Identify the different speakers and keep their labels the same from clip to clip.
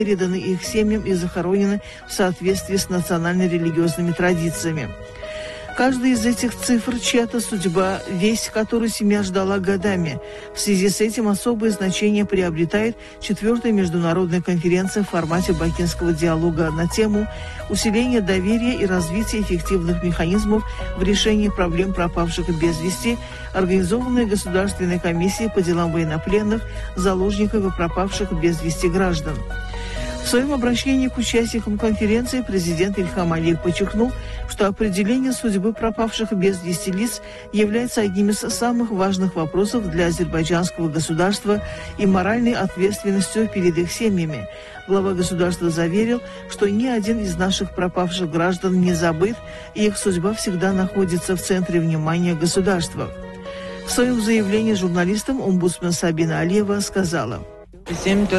Speaker 1: переданы их семьям и захоронены в соответствии с национально-религиозными традициями. Каждая из этих цифр – чья-то судьба, весть, которую семья ждала годами. В связи с этим особое значение приобретает 4-я международная конференция в формате бакинского диалога на тему «Усиление доверия и развитие эффективных механизмов в решении проблем пропавших без вести», организованная Государственной комиссией по делам военнопленных, заложников и пропавших без вести граждан. В своем обращении к участникам конференции президент Ильхам Алиев подчеркнул, что определение судьбы пропавших без вести лиц является одним из самых важных вопросов для азербайджанского государства и моральной ответственностью перед их семьями. Глава государства заверил, что ни один из наших пропавших граждан не забыт, и их судьба всегда находится в центре внимания государства. В своем заявлении журналистам омбудсмен Сабина Алиева сказала:
Speaker 2: В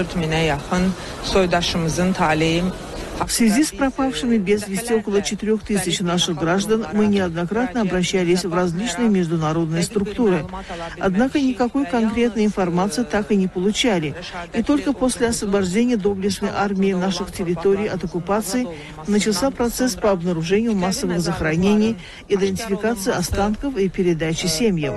Speaker 1: связи с пропавшими без вести около 4000 наших граждан мы неоднократно обращались в различные международные структуры. Однако никакой конкретной информации так и не получали. И только после освобождения доблестной армии наших территорий от оккупации начался процесс по обнаружению массовых захоронений, идентификации останков и передачи семьям.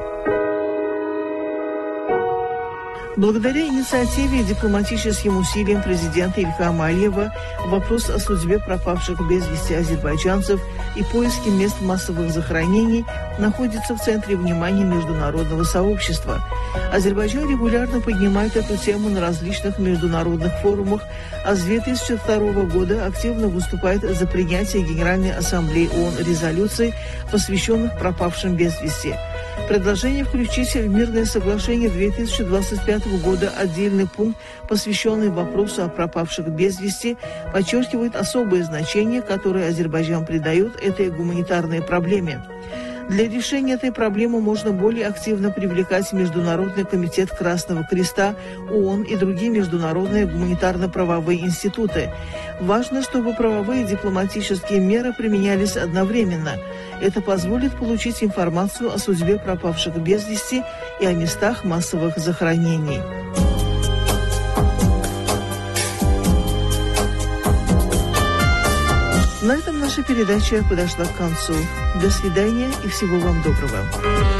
Speaker 1: Благодаря инициативе и дипломатическим усилиям президента Ильхама Алиева вопрос о судьбе пропавших без вести азербайджанцев и поиске мест массовых захоронений находится в центре внимания международного сообщества. Азербайджан регулярно поднимает эту тему на различных международных форумах, а с 2002 года активно выступает за принятие Генеральной Ассамблеи ООН резолюций, посвященных пропавшим без вести. Предложение включить в мирное соглашение 2025 года отдельный пункт, посвященный вопросу о пропавших без вести, подчеркивает особое значение, которое Азербайджан придает этой гуманитарной проблеме. Для решения этой проблемы можно более активно привлекать Международный комитет Красного Креста, ООН и другие международные гуманитарно-правовые институты. Важно, чтобы правовые и дипломатические меры применялись одновременно. Это позволит получить информацию о судьбе пропавших без вести и о местах массовых захоронений. На этом наша передача подошла к концу. До свидания и всего вам доброго.